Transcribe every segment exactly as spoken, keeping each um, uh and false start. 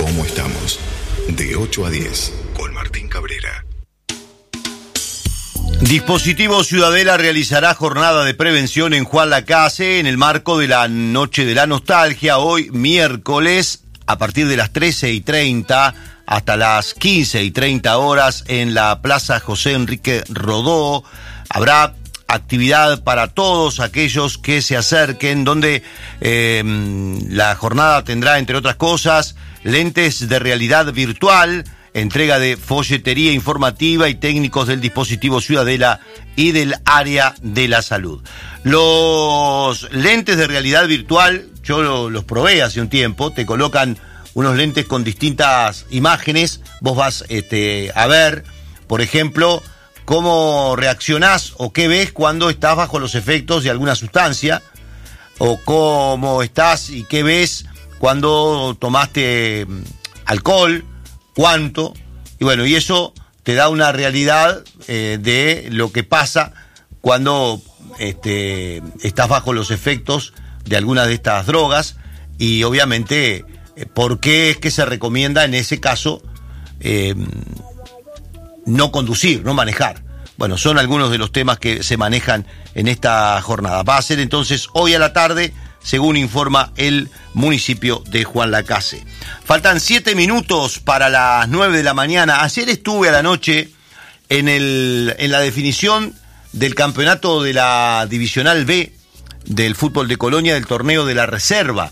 ¿Cómo estamos? De ocho a diez, con Martín Cabrera. Dispositivo Ciudadela realizará jornada de prevención en Juan Lacase en el marco de la Noche de la Nostalgia, hoy miércoles, a partir de las trece y treinta hasta las quince y treinta horas en la Plaza José Enrique Rodó. Habrá actividad para todos aquellos que se acerquen, donde eh, la jornada tendrá, entre otras cosas, lentes de realidad virtual, entrega de folletería informativa y técnicos del dispositivo Ciudadela y del área de la salud. Los lentes de realidad virtual, yo lo, los probé hace un tiempo, te colocan unos lentes con distintas imágenes, vos vas este, a ver, por ejemplo, cómo reaccionás o qué ves cuando estás bajo los efectos de alguna sustancia, o cómo estás y qué ves cuando tomaste alcohol, cuánto, y bueno, y eso te da una realidad eh, de lo que pasa cuando este, estás bajo los efectos de alguna de estas drogas, y obviamente eh, por qué es que se recomienda en ese caso eh, no conducir, no manejar. Bueno, son algunos de los temas que se manejan en esta jornada. Va a ser entonces hoy a la tarde, según informa el municipio de Juan Lacase. Faltan siete minutos para las nueve de la mañana. Ayer estuve a la noche en, el, en la definición del campeonato de la Divisional B del fútbol de Colonia, del torneo de la reserva,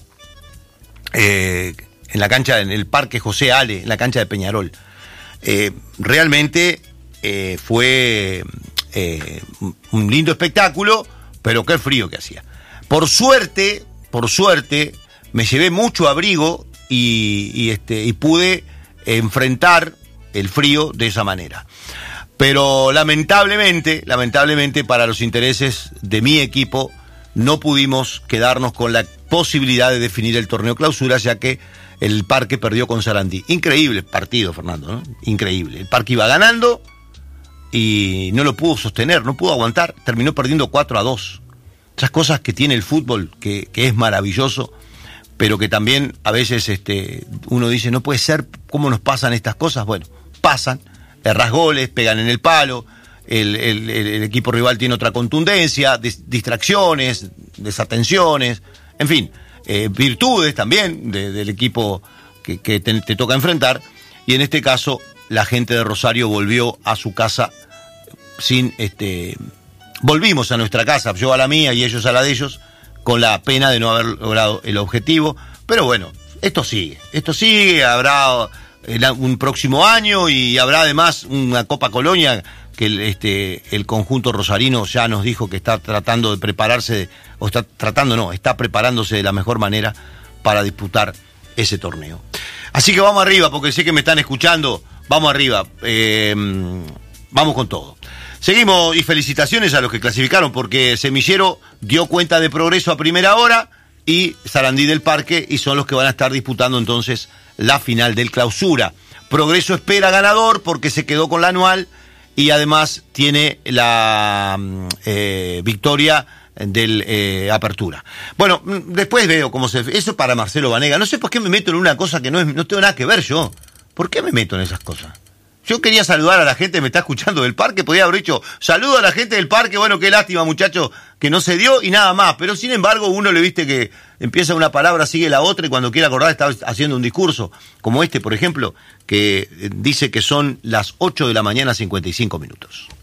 eh, en la cancha, en el Parque José Ale, en la cancha de Peñarol. Eh, realmente eh, fue eh, un lindo espectáculo, pero qué frío que hacía. Por suerte, por suerte, me llevé mucho abrigo y, y, este, y pude enfrentar el frío de esa manera. Pero lamentablemente, lamentablemente para los intereses de mi equipo, no pudimos quedarnos con la posibilidad de definir el torneo clausura, ya que el Parque perdió con Sarandí. Increíble partido, Fernando, ¿no? Increíble. El Parque iba ganando y no lo pudo sostener, no pudo aguantar. Terminó perdiendo cuatro a dos. Esas cosas que tiene el fútbol, que, que es maravilloso, pero que también a veces este, uno dice, no puede ser, ¿cómo nos pasan estas cosas? Bueno, pasan, erras goles, pegan en el palo, el, el, el equipo rival tiene otra contundencia, dis, distracciones, desatenciones, en fin, eh, virtudes también de, del equipo que, que te, te toca enfrentar, y en este caso la gente de Rosario volvió a su casa sin... este Volvimos a nuestra casa, yo a la mía y ellos a la de ellos, con la pena de no haber logrado el objetivo. Pero bueno, esto sigue, esto sigue, habrá un próximo año y habrá además una Copa Colonia que el, este, el conjunto rosarino ya nos dijo que está tratando de prepararse, o está tratando no, está preparándose de la mejor manera para disputar ese torneo. Así que vamos arriba, porque sé que me están escuchando, vamos arriba, eh, vamos con todo. Seguimos, y felicitaciones a los que clasificaron, porque Semillero dio cuenta de Progreso a primera hora y Sarandí del Parque, y son los que van a estar disputando entonces la final del clausura. Progreso espera ganador porque se quedó con la anual y además tiene la eh, victoria del eh, Apertura. Bueno, después veo cómo se... Eso para Marcelo Vanega. No sé por qué me meto en una cosa que no, es, no tengo nada que ver yo. ¿Por qué me meto en esas cosas? Yo quería saludar a la gente que me está escuchando del parque, podía haber dicho, saludo a la gente del parque, bueno, qué lástima, muchacho, que no se dio y nada más, pero sin embargo uno le viste que empieza una palabra, sigue la otra, y cuando quiere acordar está haciendo un discurso, como este, por ejemplo, que dice que son las ocho de la mañana, cincuenta y cinco minutos.